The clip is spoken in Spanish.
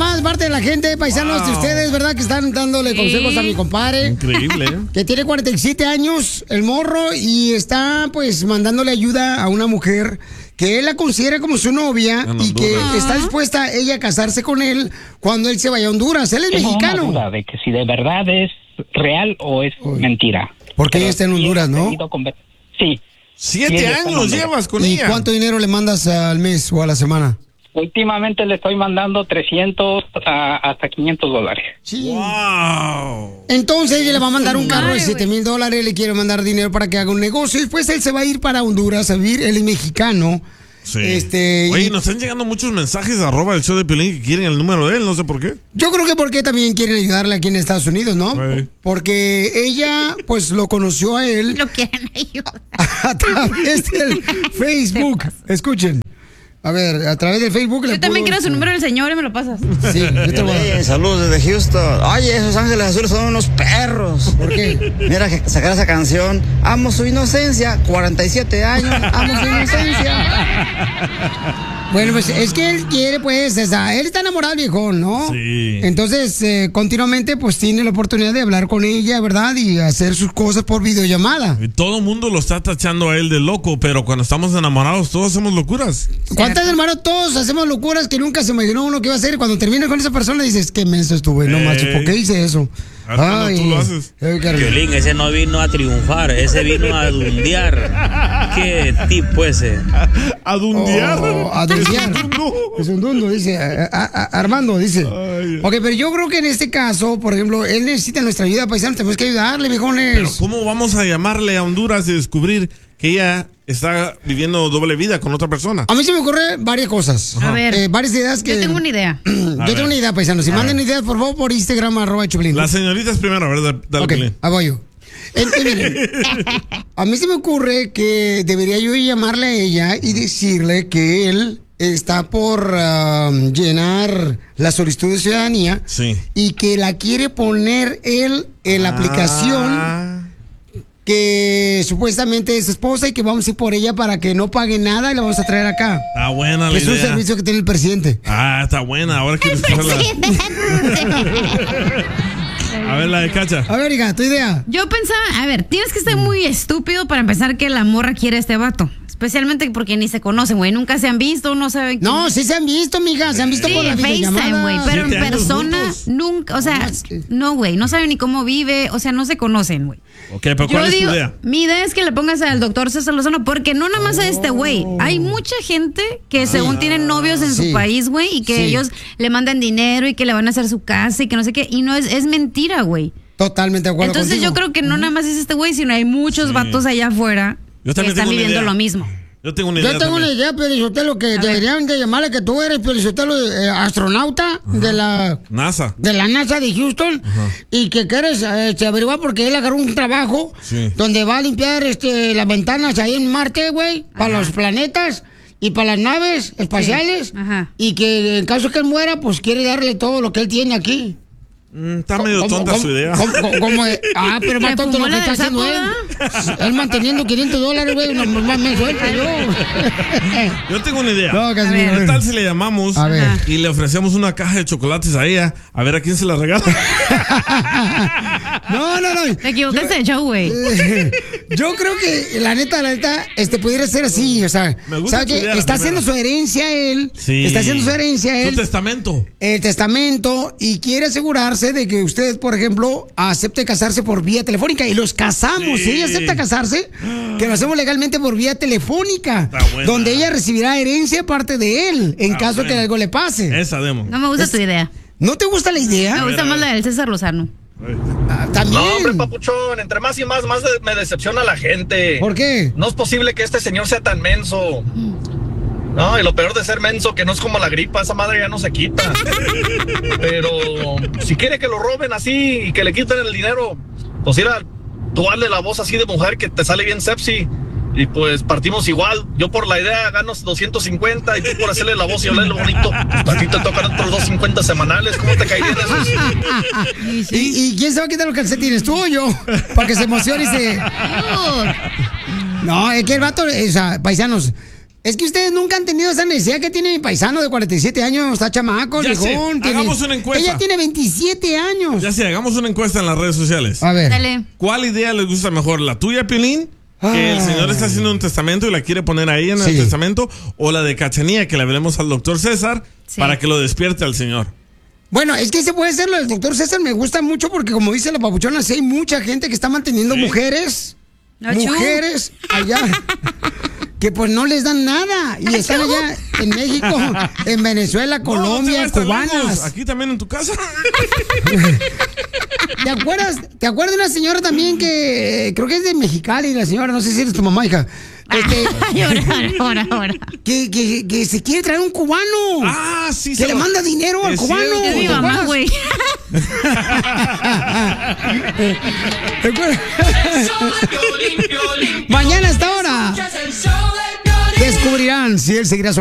llamadas de parte de la gente, paisanos de ustedes, ¿verdad? Que están dándole consejos a mi compadre. Increíble, ¿eh? Que tiene 47 años, el morro, y está, pues, mandándole ayuda a una mujer que él la considera como su novia y que está dispuesta ella a casarse con él cuando él se vaya a Honduras. Él es mexicano. Una duda de que si de verdad es real o es mentira. Porque ella está en Honduras, ¿no? Sí. 7 años llevas con ¿Y ella? cuánto dinero le mandas al mes o a la semana? Últimamente le estoy mandando 300 hasta $500. Sí. ¡Wow! Entonces ella le va a mandar un carro de $7,000, le quiere mandar dinero para que haga un negocio y después él se va a ir para Honduras a vivir, él es mexicano. Sí. Oye, nos están llegando muchos mensajes @el show de Piolín que quieren el número de él, no sé por qué. Yo creo que porque también quieren ayudarle aquí en Estados Unidos, ¿no? Sí. Porque ella, pues, lo conoció a él. Lo quieren ayudar. A través del Facebook. Escuchen. A ver, a través del Facebook. Yo también quiero su número del señor y me lo pasas. Sí, yo te voy a dar. Saludos desde Houston. Oye, esos ángeles azules son unos perros. ¿Por qué? Mira, que sacar esa canción. Amo su inocencia. 47 años. Amo su inocencia. Bueno, pues es que él quiere, pues, él está enamorado del viejón, ¿no? Sí. Entonces, continuamente, pues, tiene la oportunidad de hablar con ella, ¿verdad? Y hacer sus cosas por videollamada. Y todo el mundo lo está tachando a él de loco, pero cuando estamos enamorados todos hacemos locuras. ¿Cuántas, hermano? Todos hacemos locuras que nunca se imaginó uno que iba a hacer. Y cuando terminas con esa persona dices, qué menso estuve, no macho, ¿por qué hice eso? Ay, tú lo haces. Violín, ese no vino a triunfar, ese vino a dundear. ¿Qué tipo ese? ¿A dundear? A dundear. Es un dundo, dice Armando, dice. Ok, pero yo creo que en este caso, por ejemplo, él necesita nuestra ayuda, paisanos, tenemos que ayudarle, viejones. Pero ¿cómo vamos a llamarle a Honduras y descubrir que ella está viviendo doble vida con otra persona? A mí se me ocurren varias cosas. A ver. Varias ideas que... Yo tengo una idea. Yo tengo una idea, paisanos. Si manden ideas, por favor, por Instagram, @Choplin. La señorita es primero, ¿verdad? Dale, ok, ahí voy yo. A mí se me ocurre que debería yo llamarle a ella y decirle que él está por llenar la solicitud de ciudadanía y que la quiere poner él en la aplicación que supuestamente es su esposa y que vamos a ir por ella para que no pague nada y la vamos a traer acá. Está buena la idea. Es un servicio que tiene el presidente. Está buena. Ahora quiero escucharla. A ver, la de Cacha. A ver, hija, tu idea. Yo pensaba, a ver, tienes que ser muy estúpido para empezar que la morra quiere a este vato. Especialmente porque ni se conocen, güey. Nunca se han visto, no saben. No, sí se han visto, mija. Se han visto por la FaceTime, güey. Pero en persona nunca, o sea, no, güey. No saben ni cómo vive, o sea, no se conocen, güey. Ok, pero ¿cuál es tu idea? Mi idea es que le pongas al doctor César Lozano, porque no nada más a este güey. Hay mucha gente que según tienen novios en su país, güey, y que ellos le mandan dinero y que le van a hacer su casa y que no sé qué. Y no es mentira, güey. Totalmente de acuerdo. Entonces yo creo que no nada más es este güey, sino hay muchos vatos allá afuera que están viviendo lo mismo. Yo tengo una idea. Yo tengo una idea, Piolizotelo, que deberían de llamarle que tú eres, Piolizotelo, astronauta de la NASA. De la NASA de Houston. Y que quieres averiguar porque él agarró un trabajo donde va a limpiar las ventanas ahí en Marte, güey, para los planetas y para las naves espaciales. Y que en caso que él muera, pues quiere darle todo lo que él tiene aquí. Está medio tonta su idea. Pero más tonto lo que está haciendo él. Él manteniendo $500, güey, más me suelta yo. Yo tengo una idea. No, ¿qué tal si le llamamos y le ofrecemos una caja de chocolates a ella? A ver a quién se la regala. No. Te equivocaste de show, güey. Yo creo que, la neta, pudiera ser así, o sea, ¿sabes qué? Está haciendo su herencia él. Sí. Está haciendo su herencia él. Su testamento. El testamento, y quiere asegurarse de que usted, por ejemplo, acepte casarse por vía telefónica. Y los casamos. Si ella acepta casarse, que lo hacemos legalmente por vía telefónica. Donde ella recibirá herencia parte de él, en caso que algo le pase. Esa demo. No me gusta tu idea. ¿No te gusta la idea? Me gusta más la del César Lozano. También. No, hombre, papuchón, entre más y más me decepciona la gente. ¿Por qué? No es posible que este señor sea tan menso. No, y lo peor de ser menso, que no es como la gripa, esa madre ya no se quita. Pero si quiere que lo roben así y que le quiten el dinero, pues tú hazle la voz así de mujer que te sale bien sepsi. Y pues partimos igual. Yo por la idea gano 250 y tú por hacerle la voz y hablarle bonito. Pues a ti te tocan otros 250 semanales. ¿Cómo te caerían esos? ¿Y quién se va a quitar los calcetines? ¿Tú o yo? Para que se emocione y se... No, es que el vato, o sea, paisanos, Es que ustedes nunca han tenido esa necesidad que tiene mi paisano de 47 años, está chamaco, viejón. Hagamos una encuesta. Ella tiene 27 años. Ya sé, hagamos una encuesta en las redes sociales. A ver. Dale. ¿Cuál idea les gusta mejor? ¿La tuya, Piolín? Que el señor está haciendo un testamento y la quiere poner ahí en el testamento. ¿O la de Cachanía, que le hablemos al doctor César para que lo despierte al señor? Bueno, es que se puede hacerlo. El doctor César me gusta mucho porque, como dice la papuchona, sí hay mucha gente que está manteniendo mujeres allá que pues no les dan nada y están allá en México, en Venezuela, Colombia, cubanas. Aquí también en tu casa. ¿Te acuerdas de una señora también que creo que es de Mexicali, la señora, no sé si eres tu mamá, hija? Ahora. Que se quiere traer un cubano. Ah, sí. Que le manda dinero al cubano. Es mi mamá, güey. Mañana a esta hora descubrirán si él seguirá